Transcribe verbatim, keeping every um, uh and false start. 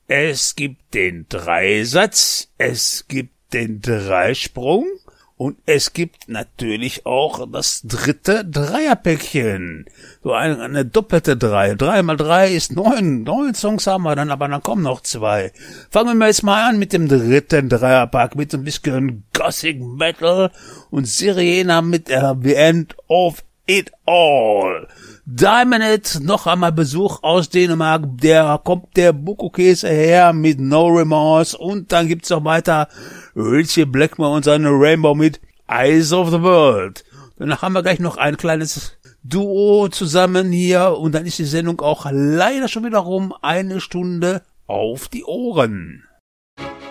Es gibt den Dreisatz, es gibt den Dreisprung und es gibt natürlich auch das dritte Dreierpäckchen. So eine, eine doppelte Drei. Drei mal drei ist neun. Neun Songs haben wir dann, aber dann kommen noch zwei. Fangen wir jetzt mal an mit dem dritten Dreierpack, mit so ein bisschen Gothic Metal und Sirena mit der The End of It All. Diamond Head, noch einmal Besuch aus Dänemark, der kommt der Buko-Käse her mit No Remorse und dann gibt's noch weiter Richie Blackmore und seine Rainbow mit Eyes of the World. Danach haben wir gleich noch ein kleines Duo zusammen hier und dann ist die Sendung auch leider schon wieder rum, eine Stunde auf die Ohren.